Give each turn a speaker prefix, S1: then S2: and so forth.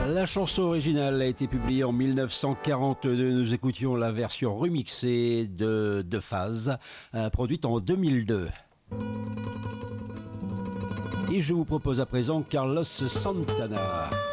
S1: La chanson originale a été publiée en 1942. Nous écoutions la version remixée de Phase, produite en 2002. Et je vous propose à présent Carlos Santana.